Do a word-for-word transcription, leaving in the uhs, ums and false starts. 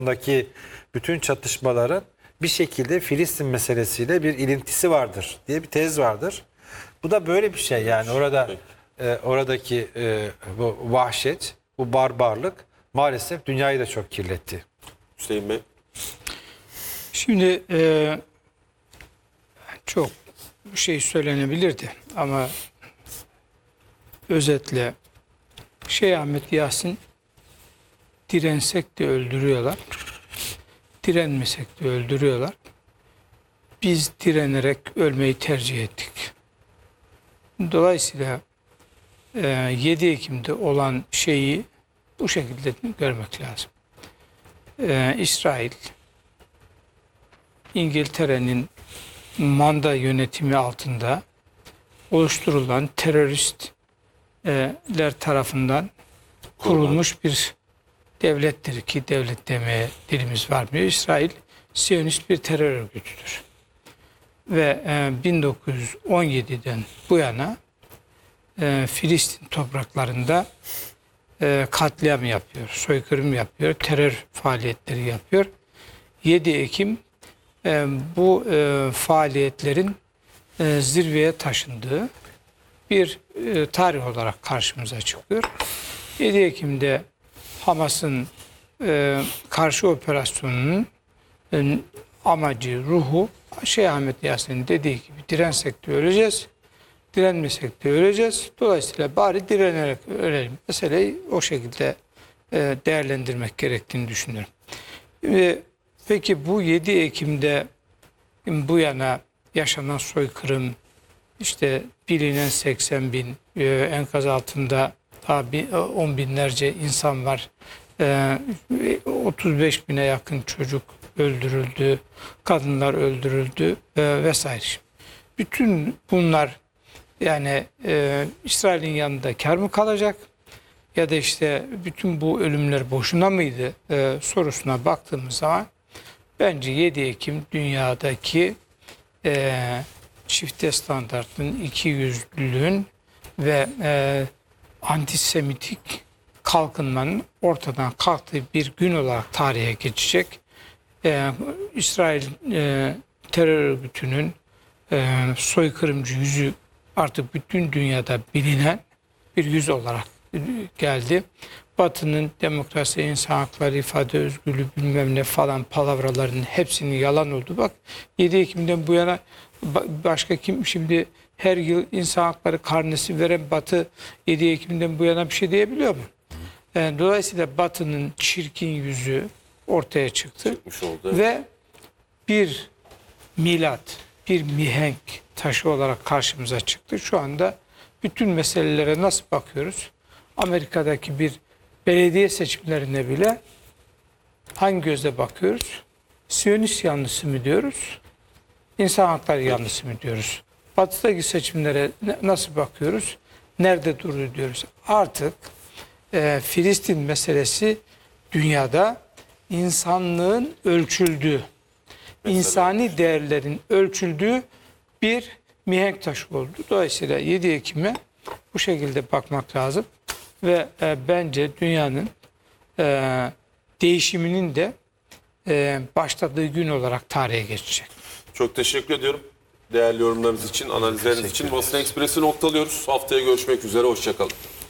daki bütün çatışmaların bir şekilde Filistin meselesiyle bir ilintisi vardır diye bir tez vardır. Bu da böyle bir şey yani orada e, oradaki e, bu vahşet, bu barbarlık maalesef dünyayı da çok kirletti. Hüseyin Bey. Şimdi e, çok şey söylenebilirdi ama özetle Şeyh Ahmet Yasin dirensek de öldürüyorlar, direnmesek de öldürüyorlar. Biz direnerek ölmeyi tercih ettik. Dolayısıyla e, yedi Ekim'de olan şeyi bu şekilde görmek lazım. E, İsrail, İngiltere'nin manda yönetimi altında oluşturulan teröristler tarafından kurulmuş bir devlettir ki devlet demeye dilimiz varmıyor. İsrail Siyonist bir terör örgütüdür. Ve bin dokuz yüz on yedi'den bu yana Filistin topraklarında katliam yapıyor, soykırım yapıyor, terör faaliyetleri yapıyor. yedi Ekim bu faaliyetlerin zirveye taşındığı bir tarih olarak karşımıza çıkıyor. yedi Ekim'de Hamas'ın karşı operasyonunun amacı, ruhu Şeyh Ahmet Yasin'in dediği gibi dirensek de öleceğiz, direnmesek de öleceğiz. Dolayısıyla bari direnerek ölelim. Meseleyi o şekilde değerlendirmek gerektiğini düşünüyorum. Peki bu yedi Ekim'de bu yana yaşanan soykırım, işte bilinen seksen bin, enkaz altında daha on binlerce insan var, otuz beş bine yakın çocuk öldürüldü, kadınlar öldürüldü vesaire. Bütün bunlar yani e, İsrail'in yanında kar mı kalacak ya da işte bütün bu ölümler boşuna mıydı e, sorusuna baktığımız zaman bence yedi Ekim dünyadaki e, çifte standartın, ikiyüzlülüğün ve e, antisemitik kalkınmanın ortadan kalktığı bir gün olarak tarihe geçecek. E, İsrail e, terör örgütünün e, soykırımcı yüzü artık bütün dünyada bilinen bir yüz olarak geldi. Batı'nın demokrasi, insan hakları, ifade özgürlüğü bilmem ne falan palavralarının hepsinin yalan oldu. Bak yedi Ekim'den bu yana başka kim şimdi her yıl insan hakları karnesi veren Batı yedi Ekim'den bu yana bir şey diyebiliyor mu? Yani dolayısıyla Batı'nın çirkin yüzü ortaya çıktı. Ve bir milat, bir mihenk taşı olarak karşımıza çıktı. Şu anda bütün meselelere nasıl bakıyoruz? Amerika'daki bir belediye seçimlerine bile hangi gözle bakıyoruz? Siyonist yanlısı mı diyoruz? İnsan hakları yanlısı mı diyoruz? Batı'daki seçimlere nasıl bakıyoruz? Nerede durur diyoruz? Artık e, Filistin meselesi dünyada insanlığın ölçüldüğü, insani değerlerin ölçüldüğü bir mihenk taşı oldu. Dolayısıyla yedi Ekim'e bu şekilde bakmak lazım ve e, bence dünyanın e, değişiminin de e, başladığı gün olarak tarihe geçecek. Çok teşekkür ediyorum. Değerli yorumlarınız için, analizleriniz için Basın Ekspresi noktalıyoruz. Haftaya görüşmek üzere, hoşça kalın.